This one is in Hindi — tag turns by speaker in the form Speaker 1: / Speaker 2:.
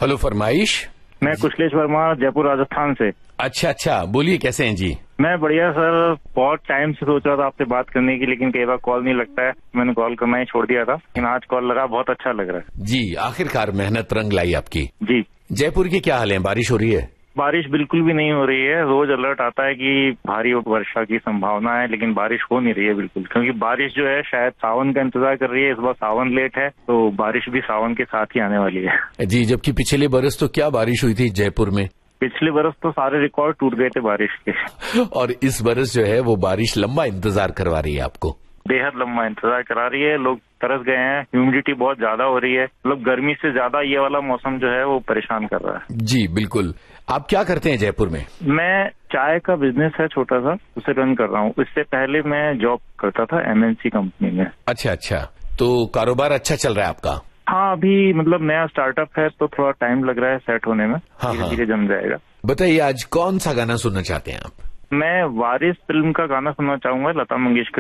Speaker 1: हेलो फरमाइश।
Speaker 2: मैं कुशलेश वर्मा, जयपुर राजस्थान से।
Speaker 1: अच्छा, बोलिए कैसे हैं जी?
Speaker 2: मैं बढ़िया सर। बहुत टाइम से सोच रहा था आपसे बात करने की, लेकिन कई बार कॉल नहीं लगता है। मैंने कॉल करना ही छोड़ दिया था, लेकिन आज कॉल लगा, बहुत अच्छा लग रहा है
Speaker 1: जी। आखिरकार मेहनत रंग लाई आपकी।
Speaker 2: जी।
Speaker 1: जयपुर की क्या हाल है, बारिश हो रही है?
Speaker 2: बारिश बिल्कुल भी नहीं हो रही है। रोज अलर्ट आता है कि भारी वर्षा की संभावना है, लेकिन बारिश हो नहीं रही है बिल्कुल। क्योंकि बारिश जो है शायद सावन का इंतजार कर रही है। इस बार सावन लेट है, तो बारिश भी सावन के साथ ही आने वाली है
Speaker 1: जी। जबकि पिछले बरस तो क्या बारिश हुई थी जयपुर में।
Speaker 2: पिछले बरस तो सारे रिकॉर्ड टूट गए थे बारिश के।
Speaker 1: और इस बरस जो है वो बारिश लंबा इंतजार करवा रही है आपको।
Speaker 2: बेहद लंबा इंतजार करा रही है। लोग तरस गए हैं। ह्यूमिडिटी बहुत ज्यादा हो रही है। मतलब गर्मी से ज्यादा ये वाला मौसम जो है वो परेशान कर रहा है।
Speaker 1: जी बिल्कुल। आप क्या करते हैं जयपुर में?
Speaker 2: मैं चाय का बिजनेस है छोटा सा, उसे रन कर रहा हूँ। इससे पहले मैं जॉब करता था एमएनसी कंपनी में।
Speaker 1: अच्छा, तो कारोबार अच्छा चल रहा है आपका?
Speaker 2: हाँ, अभी मतलब नया स्टार्टअप है तो थोड़ा टाइम लग रहा है सेट होने में। धीरे धीरे जम जाएगा।
Speaker 1: बताइए आज कौन सा गाना सुनना चाहते हैं आप?
Speaker 2: मैं वारिस फिल्म का गाना सुनना चाहूंगा, लता मंगेशकर